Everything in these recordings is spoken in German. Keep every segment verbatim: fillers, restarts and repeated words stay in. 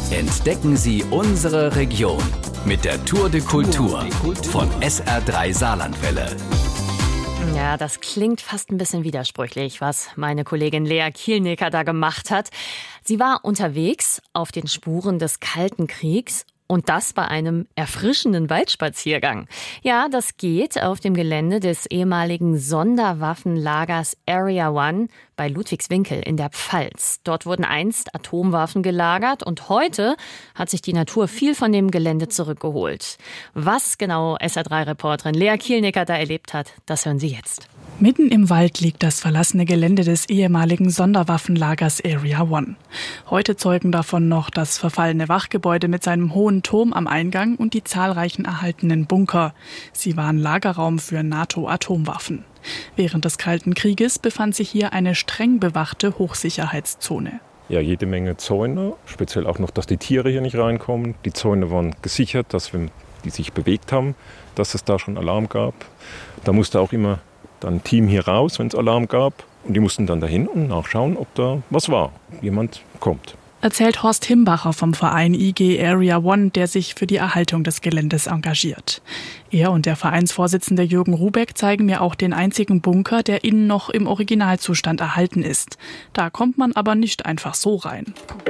Entdecken Sie unsere Region mit der Tour de Kultur von S R drei Saarlandwelle. Ja, das klingt fast ein bisschen widersprüchlich, was meine Kollegin Lea Kielnecker da gemacht hat. Sie war unterwegs auf den Spuren des Kalten Kriegs. Und das bei einem erfrischenden Waldspaziergang. Ja, das geht auf dem Gelände des ehemaligen Sonderwaffenlagers Area One bei Ludwigswinkel in der Pfalz. Dort wurden einst Atomwaffen gelagert und heute hat sich die Natur viel von dem Gelände zurückgeholt. Was genau S R drei Reporterin Lea Kielnecker da erlebt hat, das hören Sie jetzt. Mitten im Wald liegt das verlassene Gelände des ehemaligen Sonderwaffenlagers Area One. Heute zeugen davon noch das verfallene Wachgebäude mit seinem hohen Turm am Eingang und die zahlreichen erhaltenen Bunker. Sie waren Lagerraum für NATO-Atomwaffen. Während des Kalten Krieges befand sich hier eine streng bewachte Hochsicherheitszone. Ja, jede Menge Zäune, speziell auch noch, dass die Tiere hier nicht reinkommen. Die Zäune waren gesichert, dass wenn die sich bewegt haben, dass es da schon Alarm gab. Da musste auch immer dann ein Team hier raus, wenn es Alarm gab. Und die mussten dann dahin und nachschauen, ob da was war, ob jemand kommt. Erzählt Horst Himbacher vom Verein I G Area One, der sich für die Erhaltung des Geländes engagiert. Er und der Vereinsvorsitzende Jürgen Rubeck zeigen mir auch den einzigen Bunker, der innen noch im Originalzustand erhalten ist. Da kommt man aber nicht einfach so rein.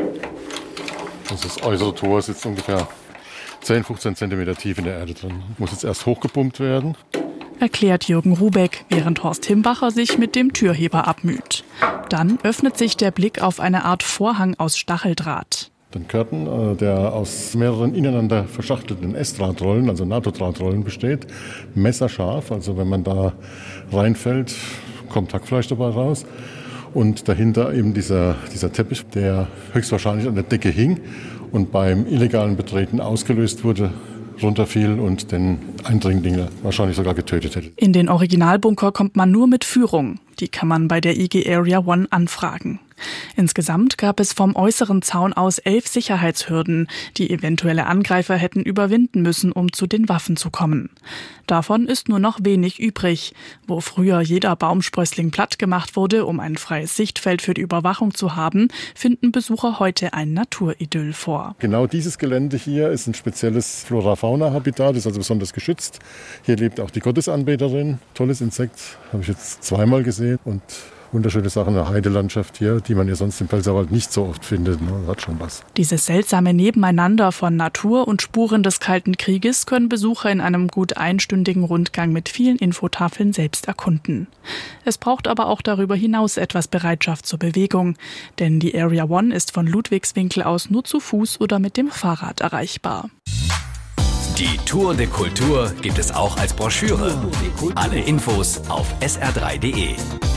Das, das äußere Tor sitzt ungefähr zehn, fünfzehn Zentimeter tief in der Erde drin. Muss jetzt erst hochgepumpt werden. Erklärt Jürgen Rubeck, während Horst Himbacher sich mit dem Türheber abmüht. Dann öffnet sich der Blick auf eine Art Vorhang aus Stacheldraht. Den Curtain, der aus mehreren ineinander verschachtelten S-Drahtrollen, also NATO-Drahtrollen besteht, messerscharf. Also wenn man da reinfällt, kommt Hackfleisch dabei raus. Und dahinter eben dieser, dieser Teppich, der höchstwahrscheinlich an der Decke hing und beim illegalen Betreten ausgelöst wurde, runterfiel und den Eindringlinge wahrscheinlich sogar getötet hätte. In den Originalbunker kommt man nur mit Führung. Die kann man bei der I G Area One anfragen. Insgesamt gab es vom äußeren Zaun aus elf Sicherheitshürden, die eventuelle Angreifer hätten überwinden müssen, um zu den Waffen zu kommen. Davon ist nur noch wenig übrig. Wo früher jeder Baumsprössling platt gemacht wurde, um ein freies Sichtfeld für die Überwachung zu haben, finden Besucher heute ein Naturidyll vor. Genau dieses Gelände hier ist ein spezielles Flora-Fauna-Habitat, ist also besonders geschützt. Hier lebt auch die Gottesanbeterin. Tolles Insekt, habe ich jetzt zweimal gesehen und wunderschöne Sachen, eine Heidelandschaft hier, die man ja sonst im Pfälzerwald nicht so oft findet. Das hat schon was. Dieses seltsame Nebeneinander von Natur und Spuren des Kalten Krieges können Besucher in einem gut einstündigen Rundgang mit vielen Infotafeln selbst erkunden. Es braucht aber auch darüber hinaus etwas Bereitschaft zur Bewegung. Denn die Area One ist von Ludwigswinkel aus nur zu Fuß oder mit dem Fahrrad erreichbar. Die Tour de Kultur gibt es auch als Broschüre. Alle Infos auf S R drei punkt de.